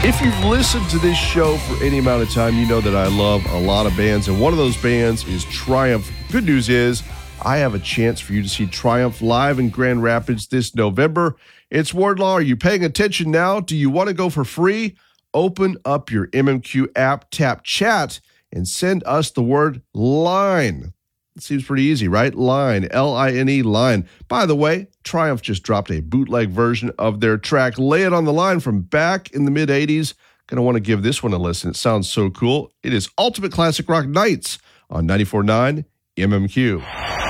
If you've listened to this show for any amount of time, you know that I love a lot of bands, and one of those bands is Triumph. Good news is I have a chance for you to see Triumph live in Grand Rapids this November. It's Wardlaw. Are you paying attention now? Do you want to go for free? Open up your MMQ app, tap chat, and send us the word LINE. It seems pretty easy, right? LINE, L-I-N-E, LINE. By the way, Triumph just dropped a bootleg version of their track, Lay It on the Line, from back in the mid-'80s. Going to want to give this one a listen. It sounds so cool. It is Ultimate Classic Rock Nights on 94.9 MMQ.